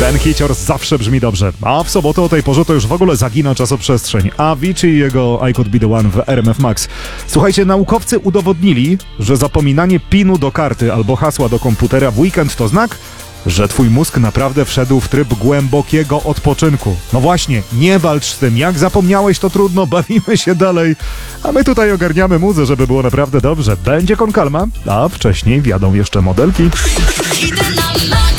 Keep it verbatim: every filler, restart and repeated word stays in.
Ten hicior zawsze brzmi dobrze, a w sobotę o tej porze to już w ogóle zagina czasoprzestrzeń. Avicii i jego I Could Be The One w R M F Max. Słuchajcie, naukowcy udowodnili, że zapominanie pinu do karty albo hasła do komputera w weekend to znak, że twój mózg naprawdę wszedł w tryb głębokiego odpoczynku. No właśnie, nie walcz z tym. Jak zapomniałeś, to trudno, bawimy się dalej. A my tutaj ogarniamy muzę, żeby było naprawdę dobrze. Będzie Con Calma, a wcześniej wjadą jeszcze modelki. Idę na